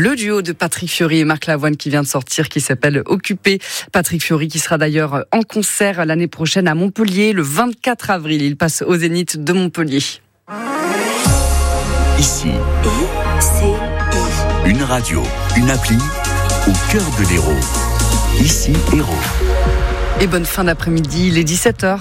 le duo de Patrick Fiori et Marc Lavoine qui vient de sortir, qui s'appelle Occupé. Patrick Fiori qui sera d'ailleurs en concert l'année prochaine à Montpellier, le 24 avril. Il passe au Zénith de Montpellier. Ici, une radio, une appli au cœur de l'Hérault. Ici, Hérault. Et bonne fin d'après-midi, il est 17h.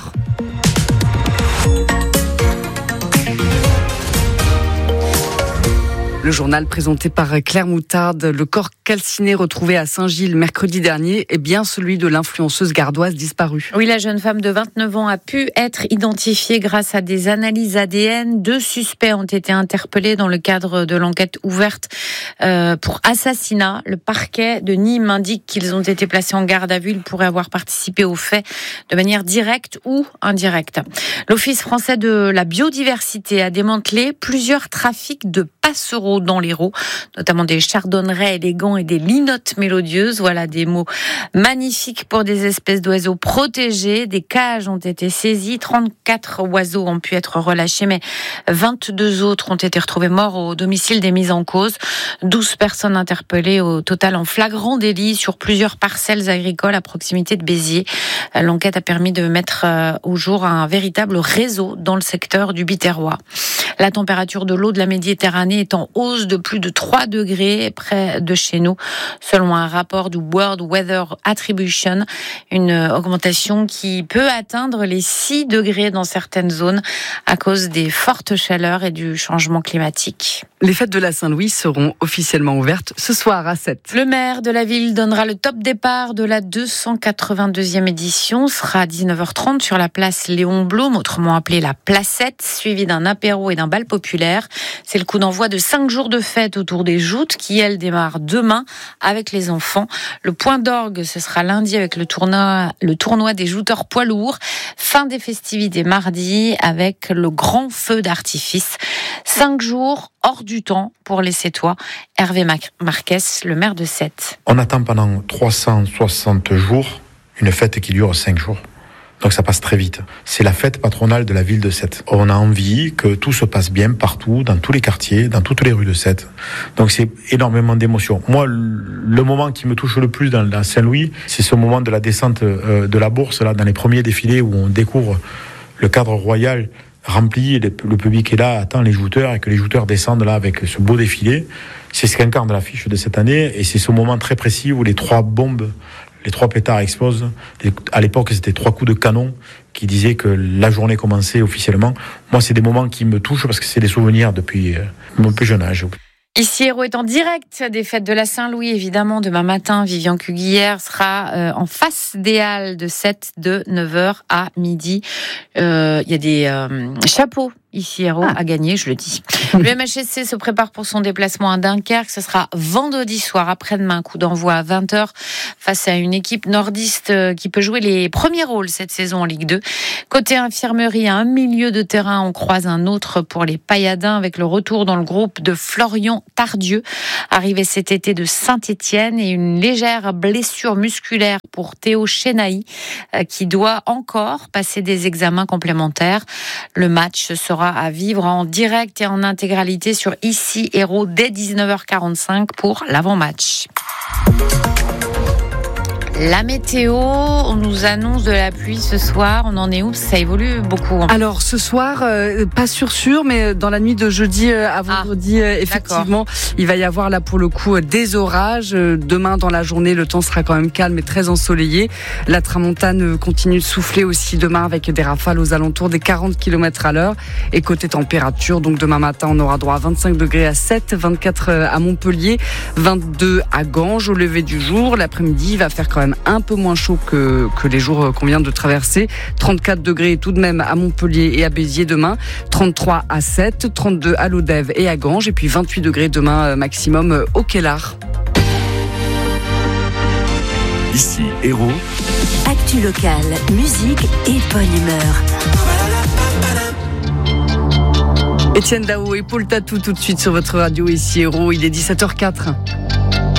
Le journal présenté par Claire Moutarde. Le corps calciné retrouvé à Saint-Gilles mercredi dernier est bien celui de l'influenceuse gardoise disparue. Oui, la jeune femme de 29 ans a pu être identifiée grâce à des analyses ADN. 2 suspects ont été interpellés dans le cadre de l'enquête ouverte pour assassinat. Le parquet de Nîmes indique qu'ils ont été placés en garde à vue. Ils pourraient avoir participé aux faits de manière directe ou indirecte. L'Office français de la biodiversité a démantelé plusieurs trafics de passereaux dans l'Hérault, notamment des chardonnerets élégants et des linottes mélodieuses. Voilà des mots magnifiques pour des espèces d'oiseaux protégés. Des cages ont été saisies, 34 oiseaux ont pu être relâchés, mais 22 autres ont été retrouvés morts au domicile des mises en cause. 12 personnes interpellées au total en flagrant délit sur plusieurs parcelles agricoles à proximité de Béziers. L'enquête a permis de mettre au jour un véritable réseau dans le secteur du Biterrois. La température de l'eau de la Méditerranée est en hausse de plus de 3 degrés près de chez nous, selon un rapport du World Weather Attribution, une augmentation qui peut atteindre les 6 degrés dans certaines zones à cause des fortes chaleurs et du changement climatique. Les fêtes de la Saint-Louis seront officiellement ouvertes ce soir à 7. Le maire de la ville donnera le top départ de la 282e édition. Ce sera à 19h30 sur la place Léon Blum, autrement appelée la Placette, suivi d'un apéro et d'un bal populaire. C'est le coup d'envoi de 5 jours de fête autour des joutes qui, elles, démarrent demain avec les enfants. Le point d'orgue, ce sera lundi avec le tournoi des jouteurs poids lourds. Fin des festivités mardi avec le grand feu d'artifice. 5 jours hors du temps pour les Sétois. Hervé Marquez, le maire de Sète. On attend pendant 360 jours une fête qui dure 5 jours. Donc ça passe très vite. C'est la fête patronale de la ville de Sète. On a envie que tout se passe bien partout, dans tous les quartiers, dans toutes les rues de Sète. Donc c'est énormément d'émotions. Moi, le moment qui me touche le plus dans Saint-Louis, c'est ce moment de la descente de la bourse, là, dans les premiers défilés où on découvre le cadre royal rempli, et le public est là, attend les jouteurs, et que les jouteurs descendent là avec ce beau défilé. C'est ce qu'incarne l'affiche de cette année, et c'est ce moment très précis où les 3 bombes, les 3 pétards explosent. À l'époque, c'était 3 coups de canon qui disaient que la journée commençait officiellement. Moi, c'est des moments qui me touchent parce que c'est des souvenirs depuis mon plus jeune âge. Ici, Hérault est en direct des fêtes de la Saint-Louis, évidemment. Demain matin, Vivian Cuguière sera en face des Halles de Sète de 9h à midi. Il y a des chapeaux ici, Hérault, à gagner, je le dis. Le MHSC se prépare pour son déplacement à Dunkerque. Ce sera vendredi soir, après-demain, coup d'envoi à 20h, face à une équipe nordiste qui peut jouer les premiers rôles cette saison en Ligue 2. Côté infirmerie, à un milieu de terrain, on croise un autre pour les Pailladins avec le retour dans le groupe de Florian Tardieu, arrivé cet été de Saint-Étienne, et une légère blessure musculaire pour Théo Chenaï, qui doit encore passer des examens complémentaires. Le match sera à vivre en direct et en intégralité sur Ici Hérault dès 19h45 pour l'avant-match. La météo, on nous annonce de la pluie ce soir. On en est où? Ça évolue beaucoup. Alors ce soir, pas sûr, mais dans la nuit de jeudi à vendredi, effectivement, il va y avoir là pour le coup des orages. Demain dans la journée, le temps sera quand même calme et très ensoleillé. La tramontane continue de souffler aussi demain avec des rafales aux alentours des 40 km/h. Et côté température, donc demain matin, on aura droit à 25 degrés à Sète, 24 à Montpellier, 22 à Ganges au lever du jour. L'après-midi, il va faire quand même un peu moins chaud que les jours qu'on vient de traverser. 34 degrés tout de même à Montpellier et à Béziers demain, 33 à Sète, 32 à Lodève et à Ganges, et puis 28 degrés demain maximum au Kellar. Ici Hérault. Actu locale, musique et bonne humeur. Étienne Dao et Paul Tatou tout de suite sur votre radio Ici Hérault. Il est 17h04.